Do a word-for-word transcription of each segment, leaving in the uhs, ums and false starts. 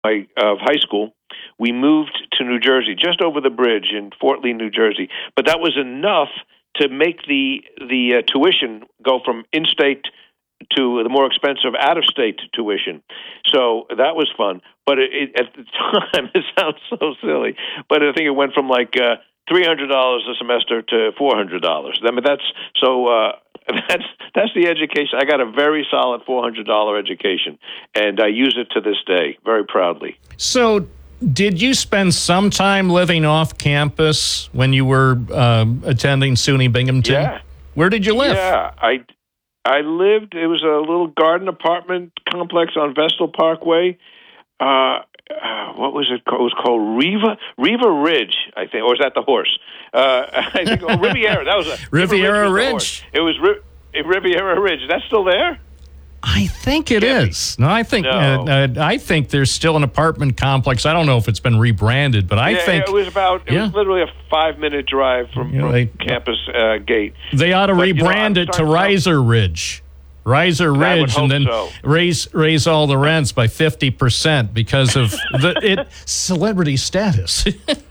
my of high school, we moved to New Jersey, just over the bridge in Fort Lee, New Jersey. But that was enough to make the the uh, tuition go from in-state to the more expensive out-of-state tuition. So that was fun. But it, it, at the time, it sounds so silly, but I think it went from like uh, three hundred dollars a semester to four hundred dollars. I mean, that's so. Uh, That's that's the education. I got a very solid four hundred dollars education, and I use it to this day very proudly. So did you spend some time living off campus when you were uh, attending SUNY Binghamton? Yeah. Where did you live? Yeah, I, I lived, it was a little garden apartment complex on Vestal Parkway. Uh, uh, what was it called? It was called Riva Riva Ridge, I think, or is that the horse? Uh, I think oh, Riviera. That was a Riviera Ridge. Ridge. It was Ri- Riviera Ridge. Is that still there? I think it Can't is. No, I think No. Uh, uh, I think there's still an apartment complex. I don't know if it's been rebranded, but I yeah, think it was about. It yeah. was literally a five-minute drive from, You know, from they- campus uh, gate. they ought to But, you know, rebrand I'm it to starting to- Riser Ridge. Riser would Ridge, hope and then so. raise raise all the rents by fifty percent because of the it celebrity status.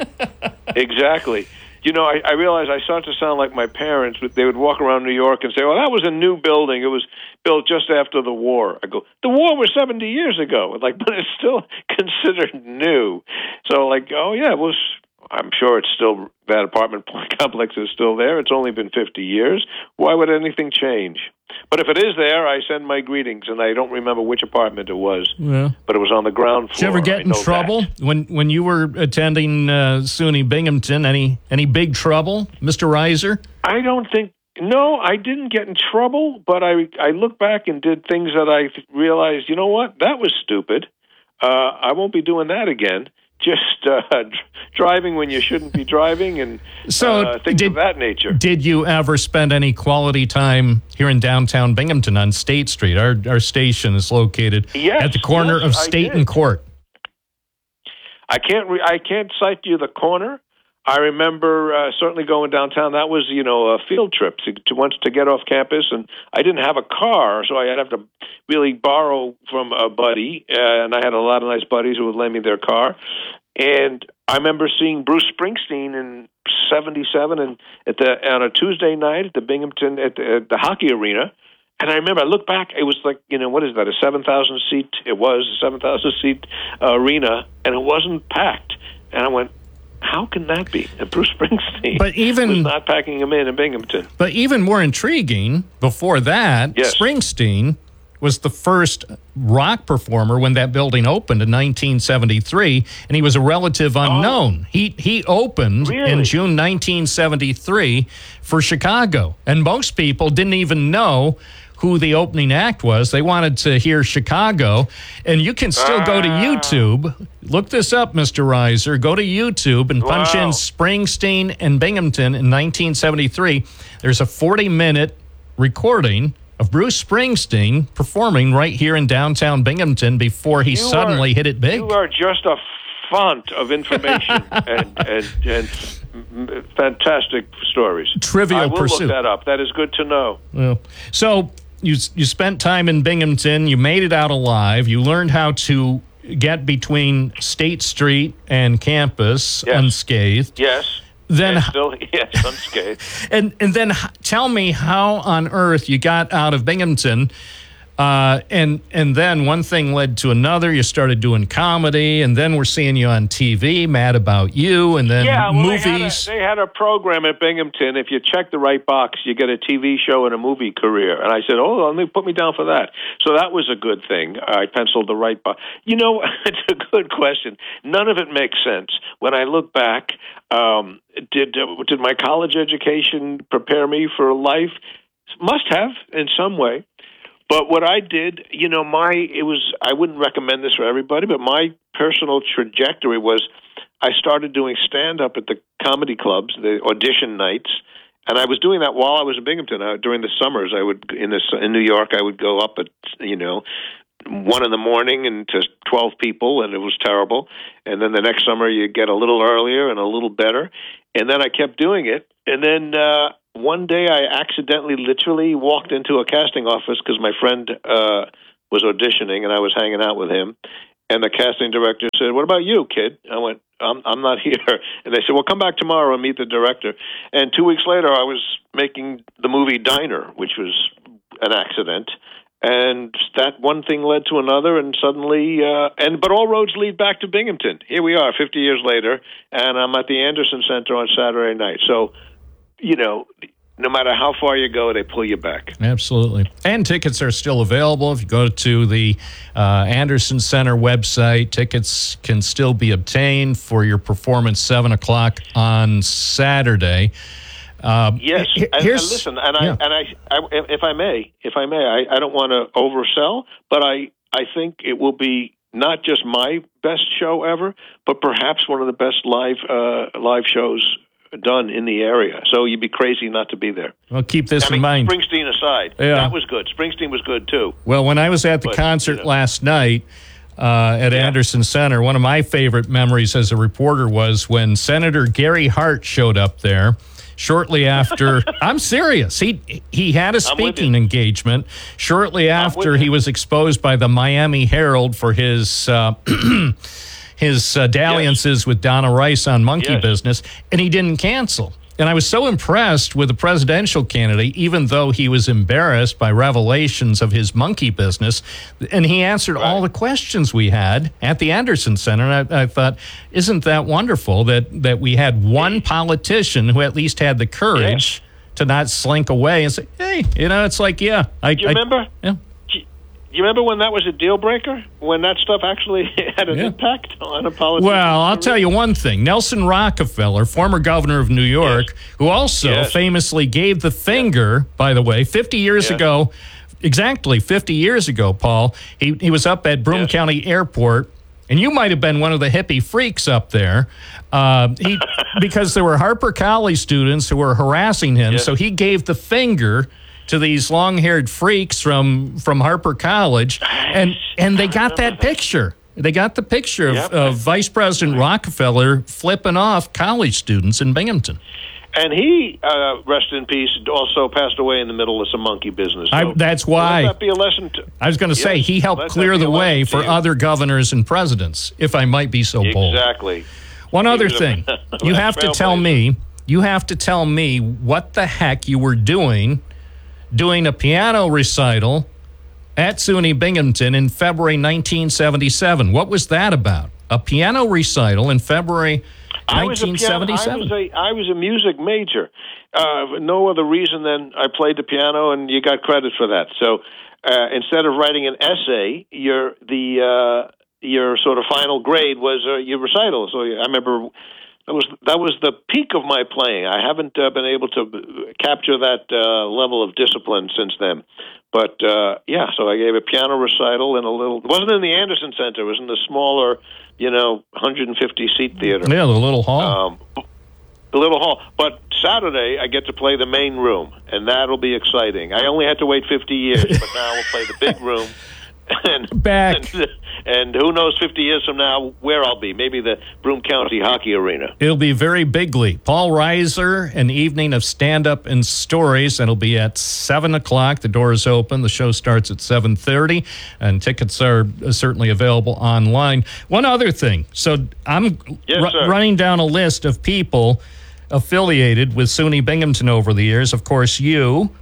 Exactly. You know, I, I realized I started to sound like my parents. They would walk around New York and say, "Well, that was a new building. It was built just after the war." I go, "The war was seventy years ago." Like, but it's still considered new. So, like, oh yeah, it was. I'm sure it's still, that apartment complex is still there. It's only been fifty years. Why would anything change? But if it is there, I send my greetings, and I don't remember which apartment it was, Yeah. but it was on the ground floor. Did you ever get I in know trouble that. when when you were attending uh, SUNY Binghamton? Any any big trouble, Mister Riser? I don't think, no, I didn't get in trouble, but I, I look back and did things that I realized, you know what, that was stupid. Uh, I won't be doing that again. Just uh, dr- driving when you shouldn't be driving, and So uh, things did- of that nature. Did you ever spend any quality time here in downtown Binghamton on State Street? Our our station is located Yes, at the corner yes, of I State did. and Court. I can't re- I can't cite you the corner. I remember uh, certainly going downtown. That was, you know, a field trip to, to once to get off campus, and I didn't have a car, so I'd have to really borrow from a buddy, uh, and I had a lot of nice buddies who would lend me their car. And I remember seeing Bruce Springsteen in seventy-seven, and at the on a Tuesday night at the Binghamton at the, at the hockey arena. And I remember I looked back. It was like, you know, what is that? A seven thousand seat? It was a seven thousand seat uh, arena, and it wasn't packed. And I went, how can that be? And Bruce Springsteen But even- was not packing him in in Binghamton. But even more intriguing, before that, Yes. Springsteen was the first rock performer when that building opened in nineteen seventy-three, and he was a relative unknown. He he opened Really? in June nineteen seventy-three for Chicago, and most people didn't even know who the opening act was. They wanted to hear Chicago, and you can still go to YouTube. Look this up, Mister Riser. Go to YouTube and punch Wow. in Springsteen and Binghamton in nineteen seventy-three. There's a forty-minute recording of Bruce Springsteen performing right here in downtown Binghamton before he You suddenly are- hit it big. You are just a font of information and, and, and m- fantastic stories. Trivial I will pursuit. look that up. That is good to know. Well, so you you spent time in Binghamton. You made it out alive. You learned how to get between State Street and campus Yes. unscathed. Yes. Then And still, yes, unscathed. and and then h- tell me how on earth you got out of Binghamton. Uh, and and then one thing led to another. You started doing comedy, and then we're seeing you on T V, Mad About You, and then Yeah, well, movies. They had, a, they had a program at Binghamton. If you check the right box, you get a T V show and a movie career. And I said, oh, let me put me down for that. So that was a good thing. I penciled the right box. You know, it's a good question. None of it makes sense. When I look back, um, did uh, did my college education prepare me for life? Must have in some way. But what I did, you know, my it was I wouldn't recommend this for everybody, but my personal trajectory was I started doing stand up at the comedy clubs, the audition nights, and I was doing that while I was in Binghamton. Uh, during the summers, I would in this in New York, I would go up at you know one in the morning and to twelve people, and it was terrible. And then the next summer, you get a little earlier and a little better, and then I kept doing it, and then. Uh, One day I accidentally literally walked into a casting office because my friend uh, was auditioning and I was hanging out with him. And the casting director said, "What about you, kid?" I went, I'm, I'm not here. And they said, "Well, come back tomorrow and meet the director." And two weeks later, I was making the movie Diner, which was an accident. And that one thing led to another, and suddenly, uh, and but all roads lead back to Binghamton. Here we are, fifty years later, and I'm at the Anderson Center on Saturday night. So, you know, no matter how far you go, they pull you back. Absolutely. And tickets are still available. If you go to the uh, Anderson Center website, tickets can still be obtained for your performance seven o'clock on Saturday. Um, yes, and, and listen, and I, yeah. and I, I, if I may, if I may, I, I don't want to oversell, but I, I think it will be not just my best show ever, but perhaps one of the best live, uh, live shows done in the area. So you'd be crazy not to be there. Well, keep this I in mean, mind. Springsteen aside, yeah. that was good. Springsteen was good too. Well, when I was at the but, concert you know. last night uh, at yeah. Anderson Center, one of my favorite memories as a reporter was when Senator Gary Hart showed up there. Shortly after, I'm serious. He he had a speaking engagement. Shortly after, he was exposed by the Miami Herald for his uh, his uh, dalliances yes. with Donna Rice on Monkey yes. Business, and he didn't cancel. And I was so impressed with the presidential candidate, even though he was embarrassed by revelations of his monkey business. And he answered right. all the questions we had at the Anderson Center. And I, I thought, isn't that wonderful that, that we had one politician who at least had the courage yes. to not slink away and say, hey, you know, it's like, yeah. I, Do you I, remember? Yeah. Do you remember when that was a deal breaker? When that stuff actually had an yeah. impact on a politician? Well, I'll tell you one thing. Nelson Rockefeller, former governor of New York, yes. who also yes. famously gave the finger, yes. by the way, fifty years yes. ago, exactly fifty years ago, Paul, he, he was up at Broome yes. County Airport, and you might have been one of the hippie freaks up there, uh, he because there were Harper College students who were harassing him, yes. so he gave the finger to these long-haired freaks from, from Harper College, and and they got that picture. They got the picture of, yep. of Vice President Rockefeller flipping off college students in Binghamton. And he, uh, rest in peace, also passed away in the middle of some monkey business. So I, that's why. Let that be a lesson to, I was going to yes, say, he helped clear the way for other governors and presidents, if I might be so bold. Exactly. One he other thing. A, you have to tell me, you have to tell me what the heck you were doing doing a piano recital at SUNY Binghamton in February nineteen seventy-seven. What was that about? A piano recital in February nineteen seventy-seven. I was a, piano, I was a, I was a music major. Uh, no other reason than I played the piano, and you got credit for that. So uh, instead of writing an essay, your the uh, your sort of final grade was uh, your recital. So I remember. That was that was the peak of my playing. I haven't uh, been able to capture that uh, level of discipline since then. But, uh, yeah, so I gave a piano recital in a little... It wasn't in the Anderson Center. It was in the smaller, you know, one hundred fifty seat theater. Yeah, the little hall. Um, the little hall. But Saturday, I get to play the main room, and that'll be exciting. I only had to wait fifty years, but now we'll play the big room. And, Back. And, and who knows fifty years from now where I'll be. Maybe the Broome County Hockey Arena. It'll be very bigly. Paul Reiser, an evening of stand-up and stories. It'll be at seven o'clock. The door is open. The show starts at seven thirty, and tickets are certainly available online. One other thing. So I'm yes, r- running down a list of people affiliated with SUNY Binghamton over the years. Of course, you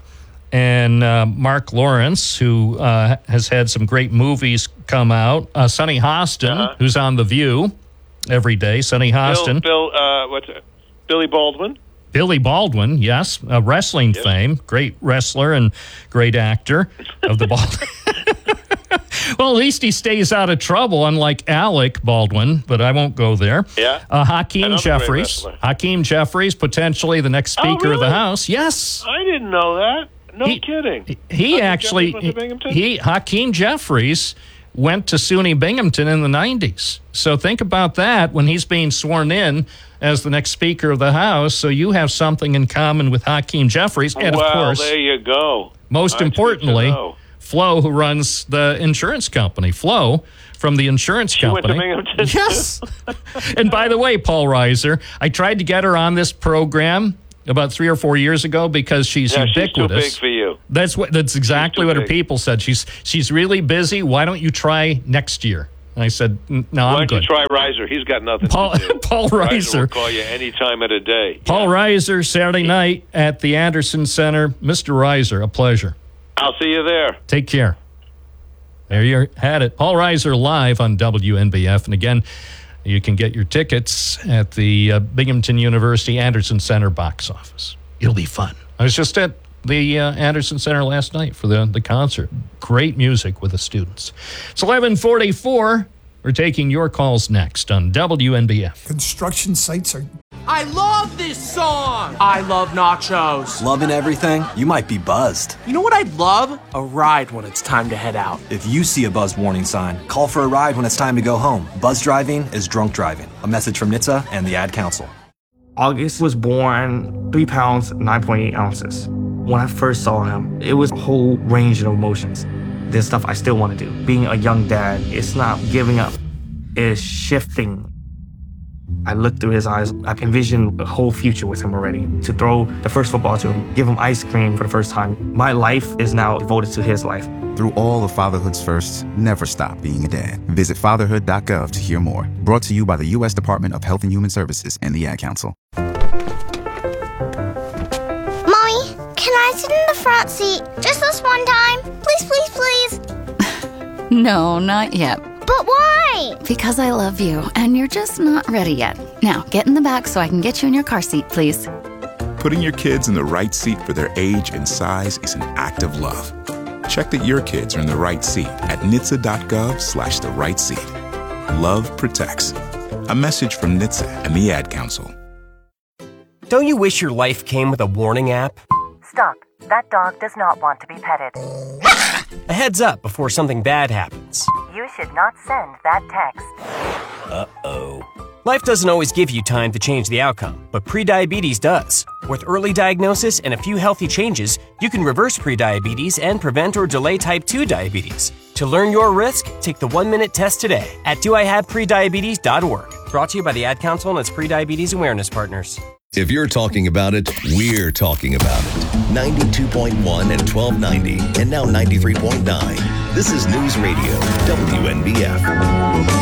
and uh, Mark Lawrence, who uh, has had some great movies come out. Uh, Sonny Hostin, uh-huh. who's on The View every day. Sonny Hostin. Bill, Bill uh, what's it? Billy Baldwin. Billy Baldwin, yes, uh, wrestling yes. fame, great wrestler and great actor of the Baldwin. Well, at least he stays out of trouble, unlike Alec Baldwin, but I won't go there. Yeah. Uh, Hakeem Jeffries. Hakeem Jeffries, potentially the next Speaker oh, really? of the House. Yes. I didn't know that. No he, kidding. He, he actually, he, he Hakeem Jeffries went to SUNY Binghamton in the nineties. So think about that when he's being sworn in as the next Speaker of the House. So you have something in common with Hakeem Jeffries. And well, of course, there you go. Most That's importantly, Flo, who runs the insurance company. Flo from the insurance she company. Went to Binghamton. Yes. And by the way, Paul Reiser, I tried to get her on this program about three or four years ago because she's yeah, ubiquitous. She's too big for you. That's what. That's exactly what her big. people said. She's she's really busy. Why don't you try next year? I said, no, Why I'm don't good. you try Reiser? He's got nothing Paul, to do. Paul Reiser Reiser. will call you any time of the day. Paul yeah. Reiser, Saturday night at the Anderson Center. Mister Reiser, a pleasure. I'll see you there. Take care. There you had it. Paul Reiser live on W N B F. And again, you can get your tickets at the uh, Binghamton University Anderson Center box office. It'll be fun. I was just at the uh, Anderson Center last night for the, the concert. Great music with the students. It's eleven forty-four. We're taking your calls next on W N B F. Construction sites are... I love this song! I love nachos. Loving everything? You might be buzzed. You know what I'd love? A ride when it's time to head out. If you see a buzz warning sign, call for a ride when it's time to go home. Buzz driving is drunk driving. A message from N H T S A and the Ad Council. August was born three pounds, nine point eight ounces. When I first saw him, it was a whole range of emotions. There's stuff I still want to do. Being a young dad, it's not giving up. It's shifting. I looked through his eyes. I envisioned a whole future with him already. To throw the first football to him, give him ice cream for the first time. My life is now devoted to his life. Through all of fatherhood's firsts, never stop being a dad. Visit fatherhood dot gov to hear more. Brought to you by the U S Department of Health and Human Services and the Ad Council. Mommy, can I sit in the front seat just this one time? Please, please, please. No, not yet. But why? Because I love you, and you're just not ready yet. Now, get in the back so I can get you in your car seat, please. Putting your kids in the right seat for their age and size is an act of love. Check that your kids are in the right seat at N H T S A dot gov slash the right seat. Love protects. A message from N H T S A and the Ad Council. Don't you wish your life came with a warning app? Stop. That dog does not want to be petted. A heads up before something bad happens. You should not send that text. Uh-oh. Life doesn't always give you time to change the outcome, but prediabetes does. With early diagnosis and a few healthy changes, you can reverse prediabetes and prevent or delay type two diabetes. To learn your risk, take the one-minute test today at do I have prediabetes dot org. Brought to you by the Ad Council and its prediabetes awareness partners. If you're talking about it, we're talking about it. ninety-two point one and twelve ninety, and now ninety-three point nine. This is News Radio, W N B F.